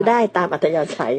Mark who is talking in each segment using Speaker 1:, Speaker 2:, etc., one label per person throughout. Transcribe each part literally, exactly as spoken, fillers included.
Speaker 1: ได้ตามอัธยาศัย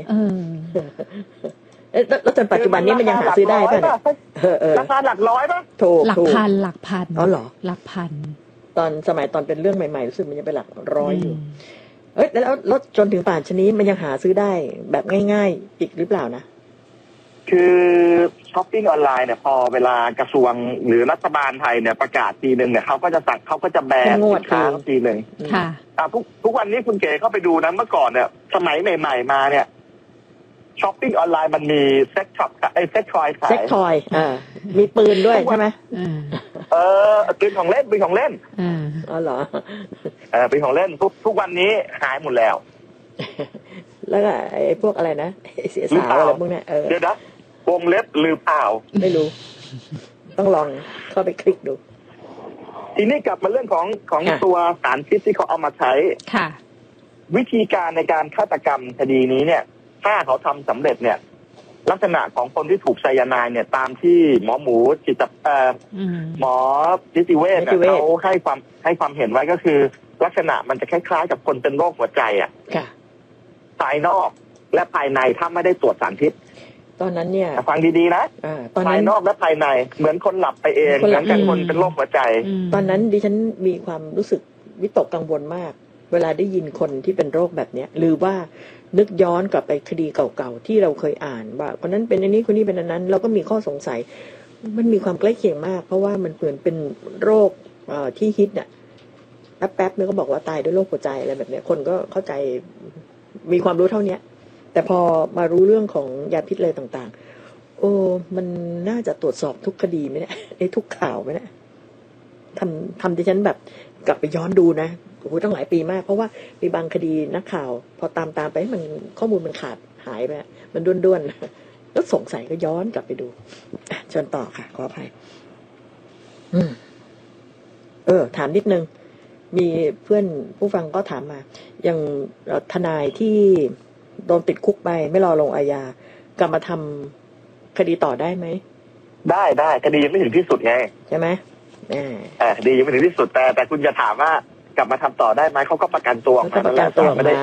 Speaker 1: แล้วจนปัจจุบันนี้มันยังหาซื้อได้ป่ะเนี่ย
Speaker 2: ราคาหลักร้อยป่ะ
Speaker 1: ถูก
Speaker 3: หลักพันหลักพัน
Speaker 1: อ๋อเหรอ
Speaker 3: หลักพัน
Speaker 1: ตอนสมัยตอนเป็นเรื่องใหม่ๆรู้สึกมันยังเป็นหลักร้อยอยู่เอ้ยแล้วรถจนถึงป่านชนี้มันยังหาซื้อได้แบบง่ายๆอีกหรือเปล่านะ
Speaker 2: คือช้อปปิ้งออนไลน์เนี่ยพอเวลากระทรวงหรือรัฐบาลไทยเนี่ยประกาศทีหนึ่งเนี่ยเขาก็จะสั่งเขาก็จะแบนสินค้าทีหนึ่ง
Speaker 3: ค่ะ
Speaker 2: ทุกทุกวันนี้คุณเก๋เข้าไปดูนะเมื่อก่อนเนี่ยสมัยใหม่ๆมาเนี่ยช้อปปิ้งออนไลน์มันมีเซ็กช็อปไอ้เซ็กทอยขาย
Speaker 1: เซ็กทอยอ่ามีปืนด้วยใช่ไหม
Speaker 2: เออปืนของเล่นปืนของเล่น
Speaker 1: อ๋อเหรอ
Speaker 2: เออปืนของเล่นทุกทุกวันนี้หายหมดแล้ว
Speaker 1: แล้วก็ไอ้พวกอะไรนะเสียสาวอะไรพวกนี้เออ
Speaker 2: เดี๋ยวนะวงเล็บหรือเปล่า
Speaker 1: ไม่รู้ต้องลองเข้าไปคลิกดู
Speaker 2: ทีนี้กลับมาเรื่องของของตัวสารพิษที่เขาเอามาใช้
Speaker 3: ค่ะ
Speaker 2: วิธีการในการฆาตกรรมคดีนี้เนี่ยถ้าเขาทำสำเร็จเนี่ยลักษณะของคนที่ถูกไซยาไนด์เนี่ยตามที่หมอหมูจิตเอ่อหมอนิติเวชเขาให้ความให้ความเห็นไว้ก็คือลักษณะมันจะคล้ายๆกับคนเป็นโรคหัวใจอ่ะภายนอกและภายในถ้าไม่ได้ตรวจสารพิษ
Speaker 1: ตอนนั้นเนี่ย
Speaker 2: ฟังดีๆนะภายนอกและภายในเหมือนคนหลับไปเองเหมือนกันคนเป็นโรคหัวใจ
Speaker 1: ตอนนั้นดิฉันมีความรู้สึกวิตกกังวลมากเวลาได้ยินคนที่เป็นโรคแบบนี้หรือว่านึกย้อนกลับไปคดีเก่าๆที่เราเคยอ่านว่าคนนั้นเป็นอันนี้คนนี้เป็นอันนั้นเราก็มีข้อสงสัยมันมีความใกล้เคียงมากเพราะว่ามันเหมือนเป็นโรคที่ฮิตอ่ะแป๊บๆนึงก็บอกว่าตายด้วยโรคหัวใจอะไรแบบนี้คนก็เข้าใจมีความรู้เท่านี้แต่พอมารู้เรื่องของยาพิษอะไรต่างๆโอ้มันน่าจะตรวจสอบทุกคดีไหมเนี่ยไอ้ทุกข่าวไหมเนี่ยทำทำดิฉันแบบกลับไปย้อนดูนะโอ้โหตั้งหลายปีมากเพราะว่ามีบางคดีนักข่าวพอตามตามไปมันข้อมูลมันขาดหายไปมันด้วนๆแล้วสงสัยก็ย้อนกลับไปดูเชิญต่อค่ะขออภัยอืมเออถามนิดนึงมีเพื่อนผู้ฟังก็ถามมาอย่างทนายที่โดนติดคุกไปไม่รอลงอาญากลับมาทำคดีต่อได้ไหม
Speaker 2: ได้ได้คดียังไม่ถึงที่สุดไง
Speaker 1: ใช่ไหม
Speaker 2: อ่าคดียังไม่ถึงที่สุดแต่แต่คุณจะถามว่ากลับมาทำต่อได้ไหมเขาก็ประกันตัว
Speaker 1: มาประกันตัว
Speaker 2: ไม่ได้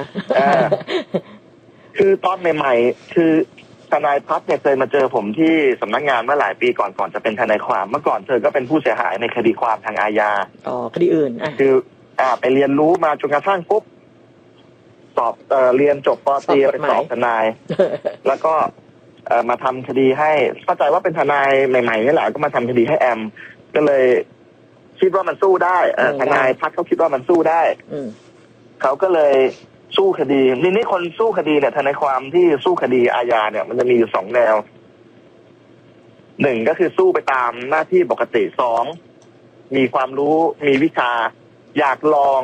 Speaker 2: คือตอนใหม่ๆคือทนายพัฒน์เนี่ยเคยมาเจอผมที่สำนักงานเมื่อหลายปีก่อนก่อนจะเป็นทนายความเมื่อก่อนเธอก็เป็นผู้เสียหายในคดีความทางอาญา
Speaker 1: อ๋อคดีอื่น
Speaker 2: คืออ่าไปเรียนรู้มาจนกระทั่งปุ๊บสอบเอ่อเรียนจบป.ตรีไปสอบทนายแล้วก็เอ่อมาทำคดีให้เข้าใจว่าเป็นทนายใหม่ๆนี่แหละก็มาทำคดีให้แอมก็เลยคิดว่ามันสู้ได้เออทนายพัฒน์เขาคิดว่ามันสู้ได้เขาก็เลยสู้คดีนี่นี่คนสู้คดีเนี่ยทนายความที่สู้คดีอาญาเนี่ยมันจะมีอยู่สองแนวหนึ่งก็คือสู้ไปตามหน้าที่ปกติสองมีความรู้มีวิชาอยากลอง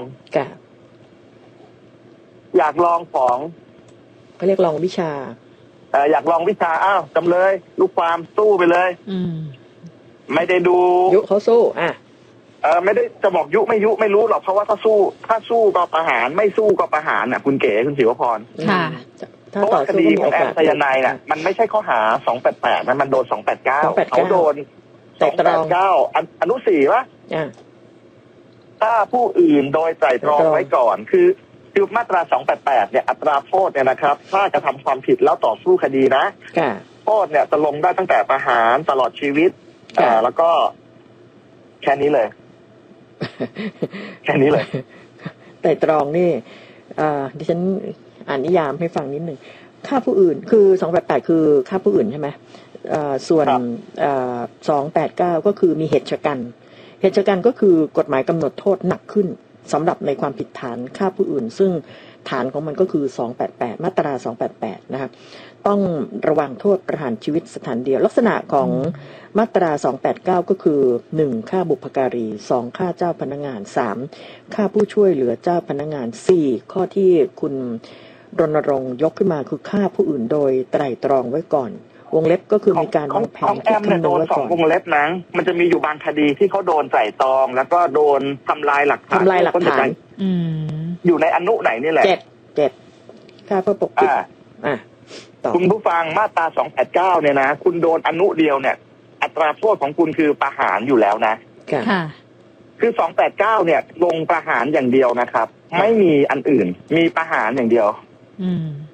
Speaker 2: อยากลองของ
Speaker 1: เขาเรียกลองวิชา
Speaker 2: เอออยากลองวิชาอ้าวจำเลยลูกความสู้ไปเลย
Speaker 3: อืม
Speaker 2: ไม่ได้ดู
Speaker 1: ยุเขาสู้อ่ะ
Speaker 2: เออไม่ได้จะบอกยุไม่ยุไม่รู้หรอกเพราะว่าถ้าสู้ถ้าสู้ก็ประหารไม่สู้ก็ประหารน่ะคุณเก๋คุณศิวพร
Speaker 3: ค่ะ
Speaker 2: เพราะว่าคดีของแอมไซยาไนด์น่ะมันไม่ใช่ข้อหาสองแปดแปดนะมันโดนสองแปดเก้าเขาโดนสองแปดเก้าอนุสี่ป่ะถ้าผู้อื่นโดยไตร่ตรองไว้ก่อนคือคือมาตราสองแปดแปดเนี่ยอัตราโทษเนี่ยนะครับถ้าจะทำความผิดแล้วต่อสู้คดีนะโทษเนี่ยจะลงได้ตั้งแต่ประหารตลอดชีวิตอ่าแล้วก็แค่นี้เลยแค่นี้เลย
Speaker 1: ไตร่ตรองนี่อ่าดิฉันอ่านนิยามให้ฟังนิดหนึ่งฆ่าผู้อื่นคือสองแปดแปดคือฆ่าผู้อื่นใช่ไหมอ่าส่วนอ่าสองแปดเก้าก็คือมีเหตุฉกรรณเหตุฉกรรณก็คือกฎหมายกำหนดโทษหนักขึ้นสำหรับในความผิดฐานฆ่าผู้อื่นซึ่งฐานของมันก็คือสองแปดแปดมาตราสองแปดแปดนะครับต้องระวังโทษประหารชีวิตสถานเดียวลักษณะของมาตราสองแปดเก้าก็คือหนึ่งฆ่าบุพการีสองฆ่าเจ้าพนักงานสามฆ่าผู้ช่วยเหลือเจ้าพนักงานสี่ข้อที่คุณรณรงค์ยกขึ้นมาคือฆ่าผู้อื่นโดยไตร่ตรองไว้ก่อนวงเล็บก็คือมีการวางแผน
Speaker 2: คิดคำนวณไว้ก่อนวงเล็บนะมันจะมีอยู่บางคดีที่เขาโดนไตร่ตรองแล้วก็โดนทำลายหลักฐาน
Speaker 1: ทำลายหลักฐาน
Speaker 2: อยู่ในอนุไหนนี่แหละ
Speaker 1: เจ็ดเจ็ดฆ่าเพื่อปกปิดอ่า
Speaker 2: คุณผู้ฟังมาตราสองแปดเก้าเนี่ยนะคุณโดนอนุเดียวเนี่ยอัตราโทษของคุณคือประหารอยู่แล้วนะ
Speaker 3: ค่ะ
Speaker 2: คือสองแปดเก้าเนี่ยลงประหารอย่างเดียวนะครับไม่มีอันอื่นมีประหารอย่างเดียว
Speaker 3: อืม